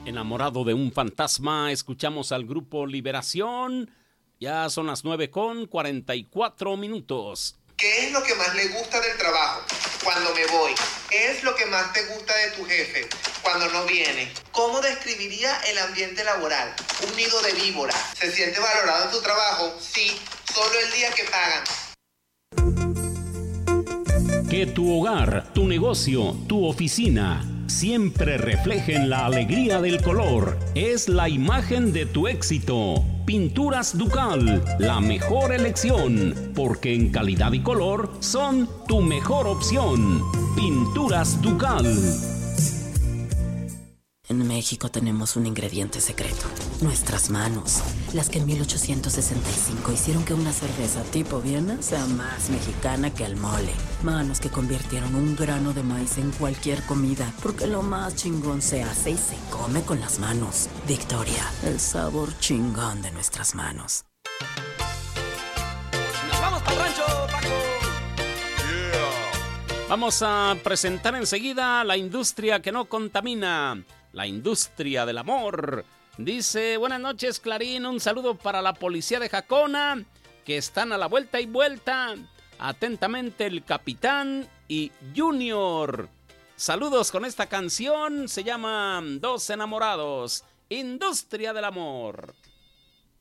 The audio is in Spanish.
Enamorado de un fantasma, escuchamos al grupo Liberación. Ya son las 9:44. ¿Qué es lo que más le gusta del trabajo? Cuando me voy. ¿Qué es lo que más te gusta de tu jefe? Cuando no viene. ¿Cómo describiría el ambiente laboral? Un nido de víboras. ¿Se siente valorado en tu trabajo? Sí, solo el día que pagan. Que tu hogar, tu negocio, tu oficina siempre reflejen la alegría del color. Es la imagen de tu éxito. Pinturas Ducal, la mejor elección, porque en calidad y color son tu mejor opción. Pinturas Ducal. En México tenemos un ingrediente secreto, nuestras manos, las que en 1865 hicieron que una cerveza tipo Viena sea más mexicana que el mole. Manos que convirtieron un grano de maíz en cualquier comida, porque lo más chingón se hace y se come con las manos. Victoria, el sabor chingón de nuestras manos. ¡Nos vamos para el rancho, Paco! Yeah. Vamos a presentar enseguida la industria que no contamina. La industria del amor. Dice, buenas noches, Clarín, un saludo para la policía de Jacona, que están a la vuelta y vuelta. Atentamente el capitán y Junior. Saludos con esta canción, se llama Dos Enamorados. Industria del amor.